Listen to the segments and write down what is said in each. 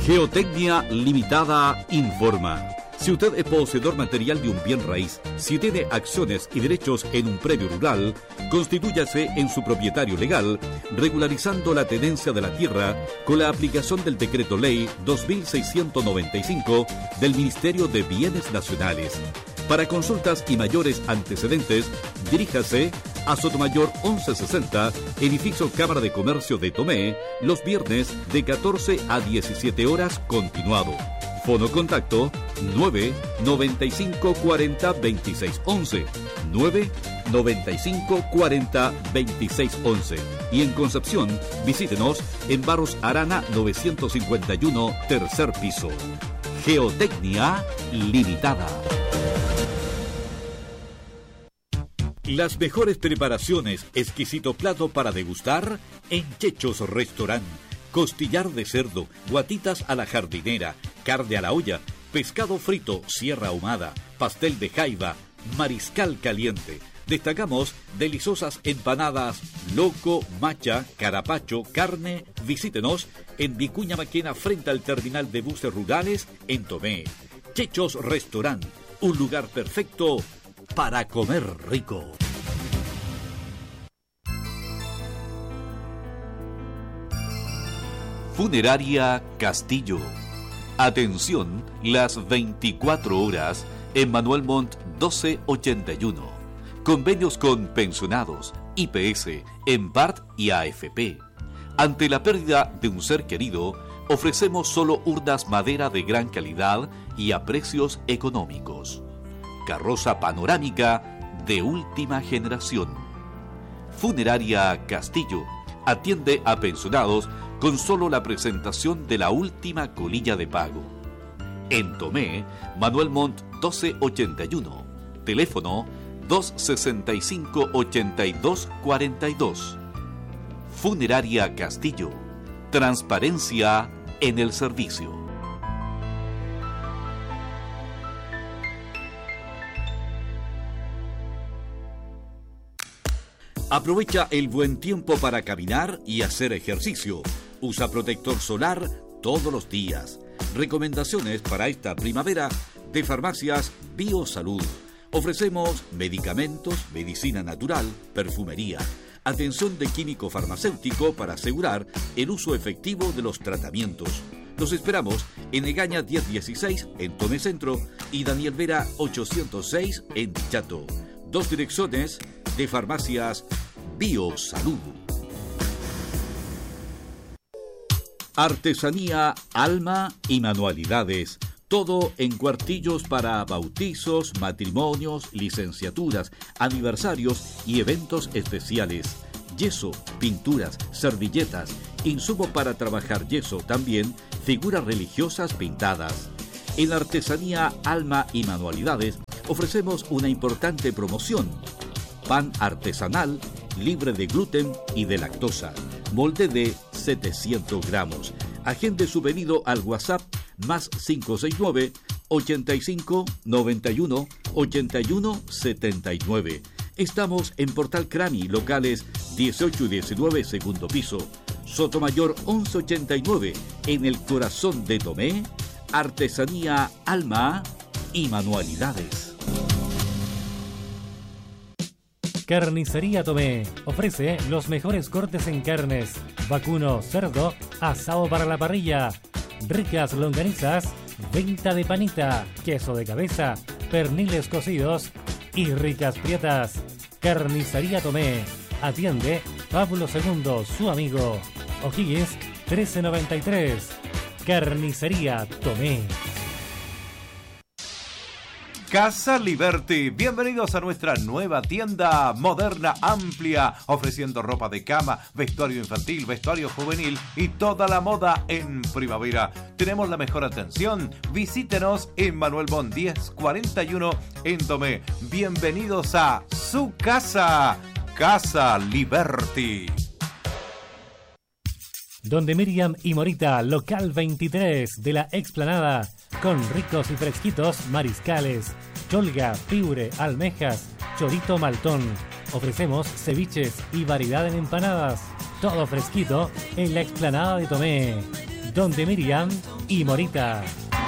Geotecnia Limitada informa. Si usted es poseedor material de un bien raíz, si tiene acciones y derechos en un predio rural, constitúyase en su propietario legal, regularizando la tenencia de la tierra con la aplicación del Decreto Ley 2695 del Ministerio de Bienes Nacionales. Para consultas y mayores antecedentes, diríjase a Sotomayor 1160, edificio Cámara de Comercio de Tomé, los viernes de 14 a 17 horas continuado. Fono contacto 9 95 40 26 11, 9 95 40 26 11. Y en Concepción, visítenos en Barros Arana 951, tercer piso. Geotecnia Limitada. Las mejores preparaciones, exquisito plato para degustar en Chechos Restaurant. Costillar de cerdo, guatitas a la jardinera, carne a la olla, pescado frito, sierra ahumada, pastel de jaiba, mariscal caliente. Destacamos deliciosas empanadas, loco, macha, carapacho, carne. Visítenos en Vicuña Maquena frente al terminal de buses rurales en Tomé. Chechos Restaurant, un lugar perfecto para comer rico. Funeraria Castillo. Atención, las 24 horas en Manuel Montt 1281. Convenios con pensionados, IPS, EMPART y AFP. Ante la pérdida de un ser querido, ofrecemos solo urnas madera de gran calidad y a precios económicos. Carroza panorámica de última generación. Funeraria Castillo atiende a pensionados con solo la presentación de la última colilla de pago. En Tomé, Manuel Montt 1281. Teléfono 265-8242. Funeraria Castillo. Transparencia en el servicio. Aprovecha el buen tiempo para caminar y hacer ejercicio. Usa protector solar todos los días. Recomendaciones para esta primavera de Farmacias Biosalud. Ofrecemos medicamentos, medicina natural, perfumería, atención de químico farmacéutico para asegurar el uso efectivo de los tratamientos. Los esperamos en Egaña 1016 en Tomé Centro y Daniel Vera 806 en Chato. Dos direcciones de Farmacias Biosalud. Artesanía, alma y manualidades. Todo en cuartillos para bautizos, matrimonios, licenciaturas, aniversarios y eventos especiales. Yeso, pinturas, servilletas, insumo para trabajar yeso, también figuras religiosas pintadas. En Artesanía, alma y manualidades ofrecemos una importante promoción. Pan artesanal, libre de gluten y de lactosa. Molde de 700 gramos. Agende su pedido al WhatsApp más 569 85 91 81 79. Estamos en Portal Crani, locales 18 y 19, segundo piso. Sotomayor 1189, en el corazón de Tomé. Artesanía, alma y manualidades. Carnicería Tomé ofrece los mejores cortes en carnes, vacuno, cerdo, asado para la parrilla, ricas longanizas, venta de panita, queso de cabeza, perniles cocidos y ricas prietas. Carnicería Tomé. Atiende Pablo II, su amigo. O'Higgins 1393. Carnicería Tomé. Casa Liberty, bienvenidos a nuestra nueva tienda moderna, amplia, ofreciendo ropa de cama, vestuario infantil, vestuario juvenil y toda la moda en primavera. Tenemos la mejor atención. Visítenos en Manuel Montt 1041 en Tomé. Bienvenidos a su casa, Casa Liberty. Donde Miriam y Morita, local 23 de la Explanada, con ricos y fresquitos mariscales, cholga, piure, almejas, chorito maltón. Ofrecemos ceviches y variedad en empanadas. Todo fresquito en la Explanada de Tomé. Donde Miriam y Morita.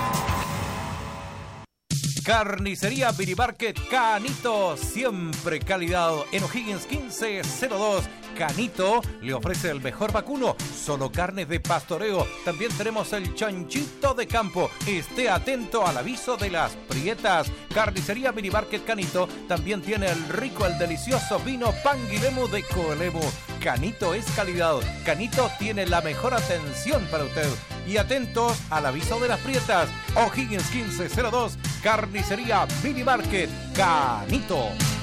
Carnicería Mini Market Canito, siempre calidad. En O'Higgins 1502, Canito le ofrece el mejor vacuno, solo carnes de pastoreo. También tenemos el chanchito de campo. Esté atento al aviso de las prietas. Carnicería Mini Market Canito también tiene el rico, el delicioso vino Panguilemu de Coelemu. Canito es calidad. Canito tiene la mejor atención para usted. Y atentos al aviso de las prietas. O'Higgins 1502, Carnicería Mini Market Canito.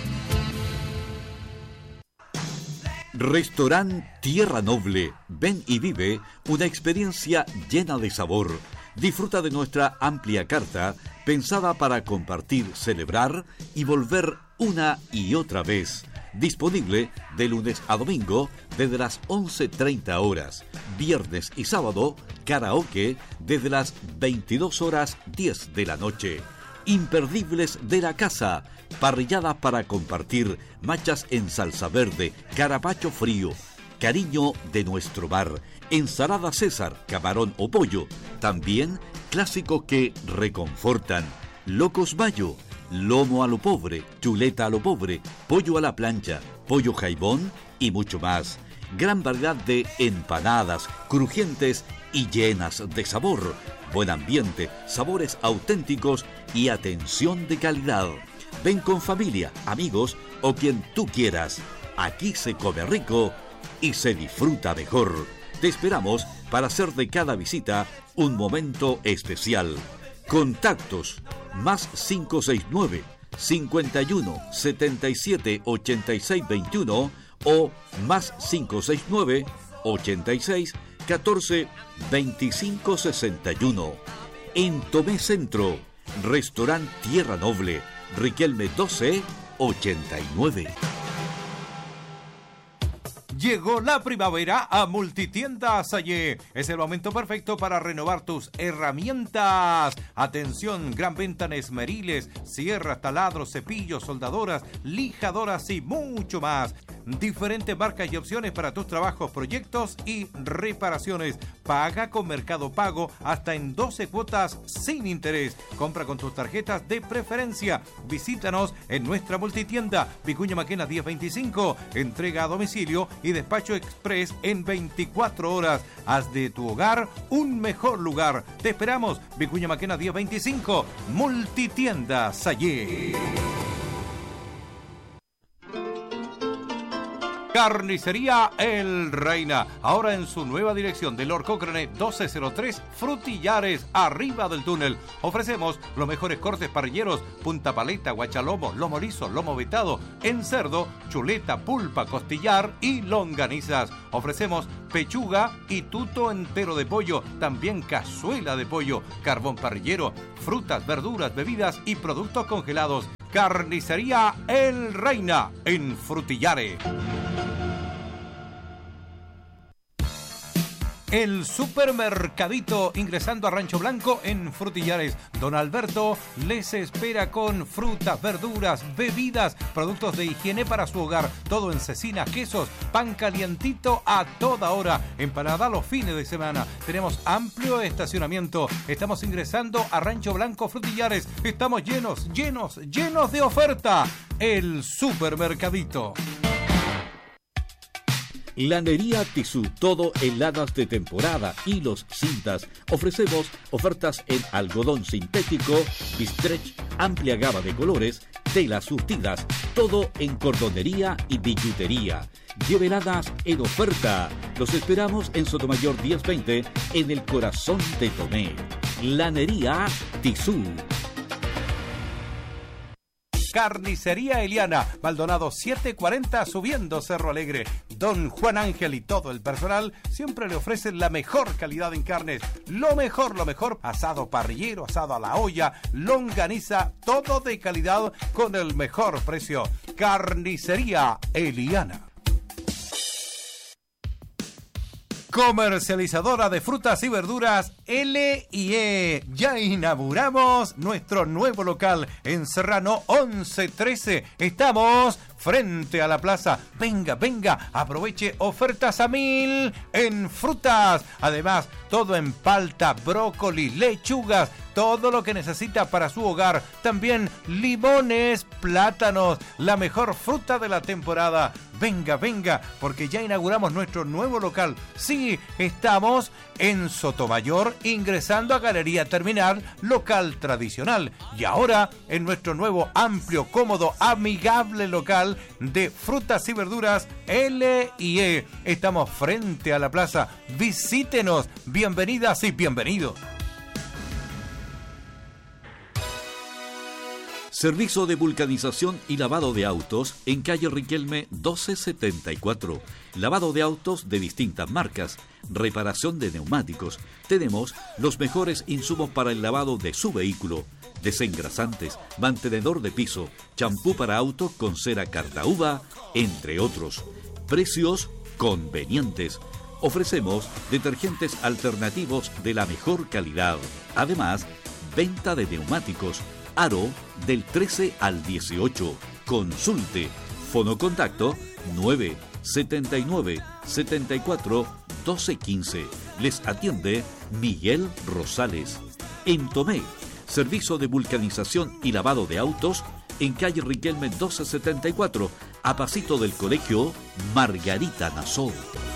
Restaurant Tierra Noble. Ven y vive una experiencia llena de sabor. Disfruta de nuestra amplia carta, pensada para compartir, celebrar y volver una y otra vez. Disponible de lunes a domingo desde las 11:30 horas. Viernes y sábado, karaoke desde las 22:10 de la noche. Imperdibles de la casa, parrilladas para compartir, machas en salsa verde, carapacho frío, cariño de nuestro mar, ensalada César, camarón o pollo, también clásicos que reconfortan, locos mayo, lomo a lo pobre, chuleta a lo pobre, pollo a la plancha, pollo jaibón y mucho más. Gran variedad de empanadas, crujientes y llenas de sabor. Buen ambiente, sabores auténticos y atención de calidad. Ven con familia, amigos o quien tú quieras. Aquí se come rico y se disfruta mejor. Te esperamos para hacer de cada visita un momento especial. Contactos más 569 51 77 86 21 o más 569 86 14 25 61. En Tomé Centro, Restaurant Tierra Noble, Riquelme 12 89. Llegó la primavera a Multitienda Sayé. Es el momento perfecto para renovar tus herramientas. Atención, gran venta en esmeriles, sierras, taladros, cepillos, soldadoras, lijadoras y mucho más. Diferentes marcas y opciones para tus trabajos, proyectos y reparaciones. Paga con Mercado Pago hasta en 12 cuotas sin interés. Compra con tus tarjetas de preferencia. Visítanos en nuestra multitienda Vicuña Maquena 1025. Entrega a domicilio y despacho express en 24 horas. Haz de tu hogar un mejor lugar. Te esperamos, Vicuña Maquena 1025, Multitienda Sayé. Carnicería El Reina, ahora en su nueva dirección de Lord Cochrane 1203, Frutillares, arriba del túnel. Ofrecemos los mejores cortes parrilleros, punta paleta, guachalomo, lomo liso, lomo vetado, en cerdo, chuleta, pulpa, costillar y longanizas. Ofrecemos pechuga y tuto entero de pollo, también cazuela de pollo, carbón parrillero, frutas, verduras, bebidas y productos congelados. Carnicería El Reina en Frutillares. El supermercadito, ingresando a Rancho Blanco en Frutillares. Don Alberto les espera con frutas, verduras, bebidas, productos de higiene para su hogar. Todo en cecina, quesos, pan calientito a toda hora. Empanada los fines de semana. Tenemos amplio estacionamiento. Estamos ingresando a Rancho Blanco Frutillares. Estamos llenos de oferta. El supermercadito. Lanería Tissú, todo heladas de temporada, hilos, cintas. Ofrecemos ofertas en algodón sintético, bistrech, amplia gama de colores, telas surtidas, todo en cordonería y billutería. Lleve heladas en oferta. Los esperamos en Sotomayor 1020, en el corazón de Tomé. Lanería Tissú. Carnicería Eliana, Maldonado 740, subiendo Cerro Alegre. Don Juan Ángel y todo el personal siempre le ofrecen la mejor calidad en carnes. Lo mejor, asado parrillero, asado a la olla, longaniza, todo de calidad con el mejor precio. Carnicería Eliana. Comercializadora de frutas y verduras L&E. Ya inauguramos nuestro nuevo local en Serrano 1113. Estamos frente a la plaza. Venga, aproveche ofertas a 1000 en frutas. Además, todo en palta, brócoli, lechugas, todo lo que necesita para su hogar. También limones, plátanos, la mejor fruta de la temporada. Venga, porque ya inauguramos nuestro nuevo local. Sí, estamos en Sotomayor, ingresando a Galería Terminal, local tradicional. Y ahora, en nuestro nuevo, amplio, cómodo, amigable local de frutas y verduras L&E. Estamos frente a la plaza. Visítenos. Bienvenidas y bienvenidos. Servicio de vulcanización y lavado de autos en calle Riquelme 1274. Lavado de autos de distintas marcas. Reparación de neumáticos. Tenemos los mejores insumos para el lavado de su vehículo. Desengrasantes, mantenedor de piso, champú para auto con cera Cartauba, entre otros. Precios convenientes. Ofrecemos detergentes alternativos de la mejor calidad. Además, venta de neumáticos. Aro del 13 al 18. Consulte. Fonocontacto 979 74 1215. Les atiende Miguel Rosales. En Tomé, servicio de vulcanización y lavado de autos en calle Riquelme 1274, a pasito del colegio Margarita Nassau.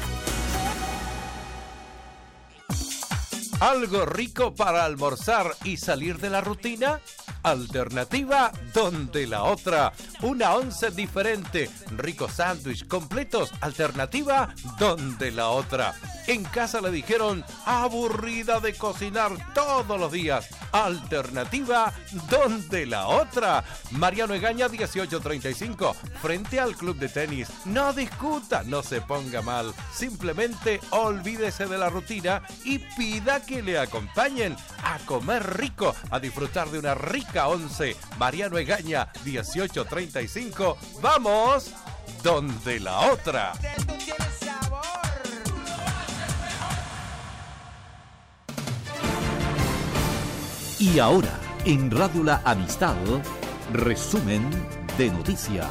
¿Algo rico para almorzar y salir de la rutina? Alternativa donde la otra. Una once diferente. Ricos sándwich completos. Alternativa donde la otra. En casa le dijeron aburrida de cocinar todos los días. Alternativa donde la otra. Mariano Egaña 1835. Frente al club de tenis. No discuta, no se ponga mal. Simplemente olvídese de la rutina y pida que le acompañen a comer rico, a disfrutar de una rica once. Mariano Egaña 1835. Vamos donde la otra. Y ahora, en Radio La Amistad, resumen de noticias.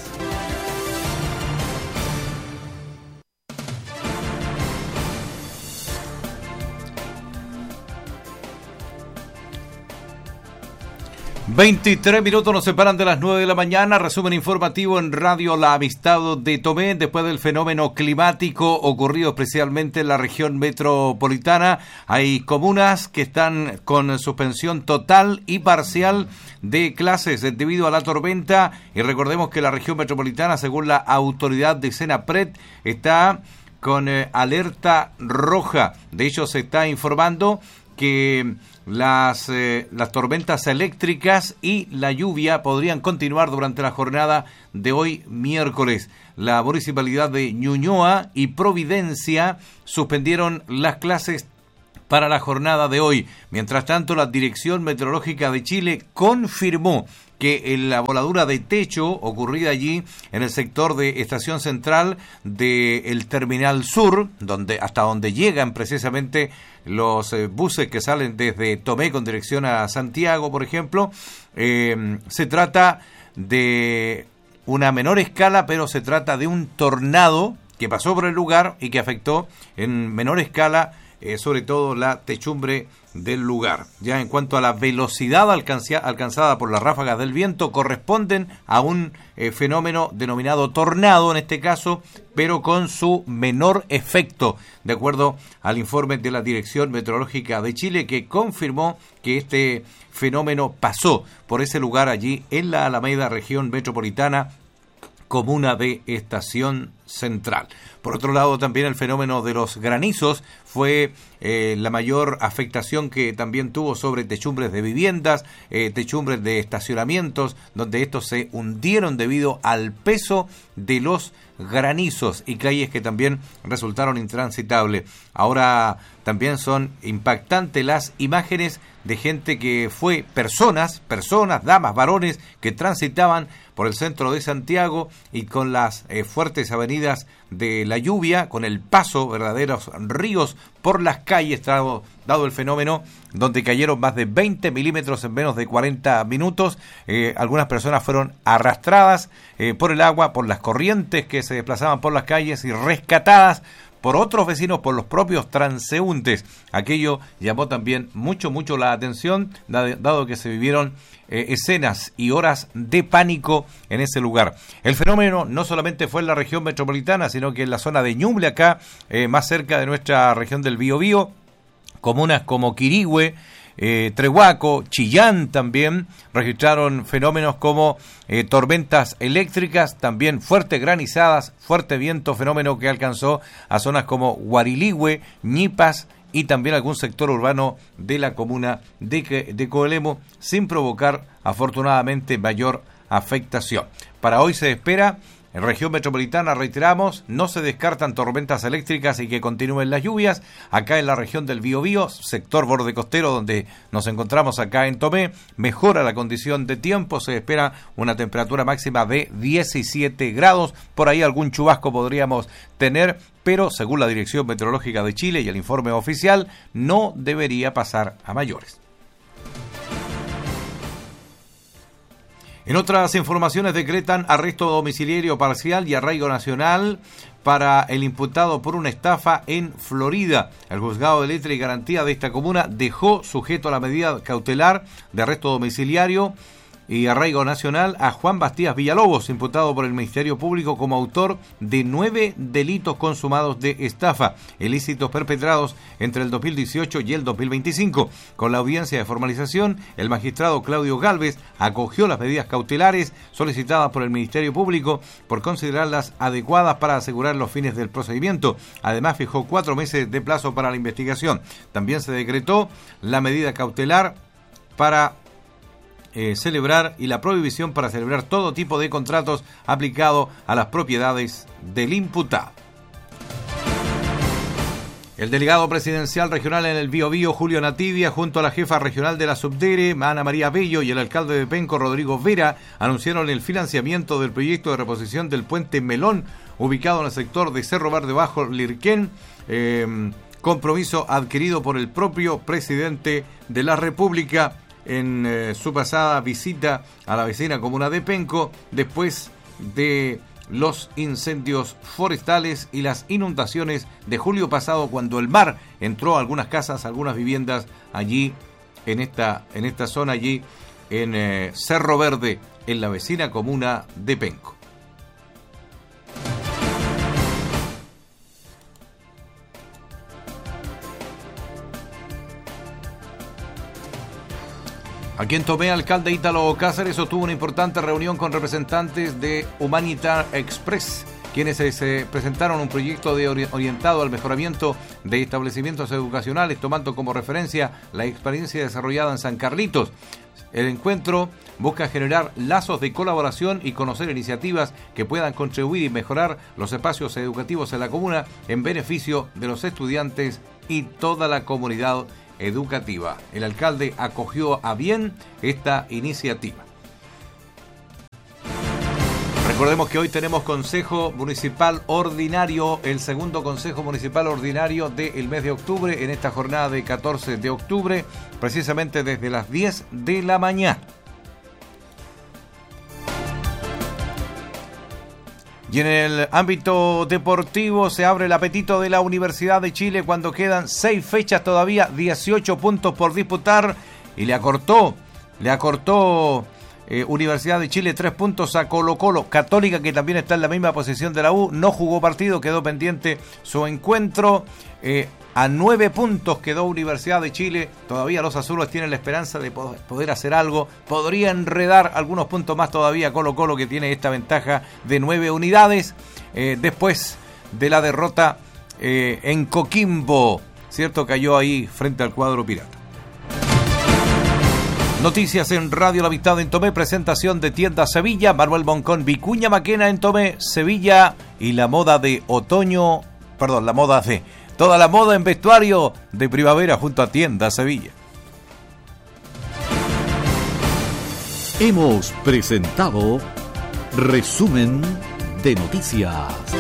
...23 nos separan de las 9 de la mañana... ...resumen informativo en Radio La Amistad de Tomé... ...después del fenómeno climático... ...ocurrido especialmente en la región metropolitana... ...hay comunas que están con suspensión total y parcial... ...de clases debido a la tormenta... ...y recordemos que la región metropolitana... ...según la autoridad de Senapred... ...está con alerta roja... ...de hecho se está informando... que las tormentas eléctricas y la lluvia podrían continuar durante la jornada de hoy miércoles. La municipalidad de Ñuñoa y Providencia suspendieron las clases para la jornada de hoy. Mientras tanto, la Dirección Meteorológica de Chile confirmó que en la voladura de techo ocurrida allí en el sector de Estación Central del Terminal Sur, hasta donde llegan precisamente los buses que salen desde Tomé con dirección a Santiago, por ejemplo, se trata de una menor escala, pero se trata de un tornado que pasó por el lugar y que afectó en menor escala sobre todo la techumbre del lugar. Ya en cuanto a la velocidad alcanzada por las ráfagas del viento, corresponden a un fenómeno denominado tornado en este caso, pero con su menor efecto, de acuerdo al informe de la Dirección Meteorológica de Chile, que confirmó que este fenómeno pasó por ese lugar allí en la Alameda, región metropolitana, comuna de Estación Central. Por otro lado, también el fenómeno de los granizos fue la mayor afectación que también tuvo sobre techumbres de viviendas, techumbres de estacionamientos, donde estos se hundieron debido al peso de los granizos y calles que también resultaron intransitables. Ahora también son impactantes las imágenes de gente que fue personas, damas, varones que transitaban por el centro de Santiago y con las fuertes avenidas avenidas de la lluvia, con el paso verdaderos ríos por las calles, dado el fenómeno, donde cayeron más de 20 milímetros en menos de 40 minutos. Algunas personas fueron arrastradas por el agua, por las corrientes que se desplazaban por las calles y rescatadas por otros vecinos, por los propios transeúntes. Aquello llamó también mucho la atención, dado que se vivieron escenas y horas de pánico en ese lugar. El fenómeno no solamente fue en la región metropolitana, sino que en la zona de Ñuble, acá más cerca de nuestra región del Biobío, comunas como Quirihue, Trehuaco, Chillán también registraron fenómenos como tormentas eléctricas, también fuertes granizadas, fuerte viento, fenómeno que alcanzó a zonas como Guarilihue, Ñipas y también algún sector urbano de la comuna de Coelemo, sin provocar afortunadamente mayor afectación. Para hoy se espera, en región metropolitana, reiteramos, no se descartan tormentas eléctricas y que continúen las lluvias. Acá en la región del Biobío, sector borde costero donde nos encontramos acá en Tomé, mejora la condición de tiempo, se espera una temperatura máxima de 17 grados, por ahí algún chubasco podríamos tener, pero según la Dirección Meteorológica de Chile y el informe oficial, no debería pasar a mayores. En otras informaciones, decretan arresto domiciliario parcial y arraigo nacional para el imputado por una estafa en Florida. El juzgado de letra y garantía de esta comuna dejó sujeto a la medida cautelar de arresto domiciliario y arraigo nacional a Juan Bastías Villalobos, imputado por el Ministerio Público como autor de 9 delitos consumados de estafa, ilícitos perpetrados entre el 2018 y el 2025. Con la audiencia de formalización, el magistrado Claudio Gálvez acogió las medidas cautelares solicitadas por el Ministerio Público por considerarlas adecuadas para asegurar los fines del procedimiento. Además, fijó 4 meses de plazo para la investigación. También se decretó la medida cautelar para celebrar y la prohibición para celebrar todo tipo de contratos aplicado a las propiedades del imputado. El delegado presidencial regional en el Biobío, Julio Nativia, junto a la jefa regional de la Subdere, Ana María Bello, y el alcalde de Penco, Rodrigo Vera, anunciaron el financiamiento del proyecto de reposición del puente Melón, ubicado en el sector de Cerro Verde Bajo, Lirquén, compromiso adquirido por el propio presidente de la República en su pasada visita a la vecina comuna de Penco, después de los incendios forestales y las inundaciones de julio pasado, cuando el mar entró a algunas casas, algunas viviendas allí en esta zona, allí en Cerro Verde, en la vecina comuna de Penco. Aquí en Tomé, alcalde Ítalo Cáceres sostuvo una importante reunión con representantes de Humanitar Express, quienes se presentaron un proyecto orientado al mejoramiento de establecimientos educacionales, tomando como referencia la experiencia desarrollada en San Carlitos. El encuentro busca generar lazos de colaboración y conocer iniciativas que puedan contribuir y mejorar los espacios educativos en la comuna en beneficio de los estudiantes y toda la comunidad educativa. El alcalde acogió a bien esta iniciativa. Recordemos que hoy tenemos Consejo Municipal Ordinario, el segundo Consejo Municipal Ordinario del mes de octubre, en esta jornada de 14 de octubre, precisamente desde las 10 de la mañana. Y en el ámbito deportivo se abre el apetito de la Universidad de Chile cuando quedan 6 fechas todavía, 18 puntos por disputar, y le acortó Universidad de Chile 3 puntos a Colo-Colo. Católica, que también está en la misma posición de la U, no jugó partido, quedó pendiente su encuentro. A 9 puntos quedó Universidad de Chile. Todavía los azules tienen la esperanza de poder hacer algo. Podría enredar algunos puntos más todavía Colo-Colo, que tiene esta ventaja de 9 unidades. Después de la derrota en Coquimbo, ¿cierto? Cayó ahí frente al cuadro pirata. Noticias en Radio La Amistad en Tomé, presentación de Tienda Sevilla, Manuel Moncón, Vicuña Maquena en Tomé, Sevilla, y la moda de otoño, toda la moda en vestuario de primavera junto a Tienda Sevilla. Hemos presentado Resumen de Noticias.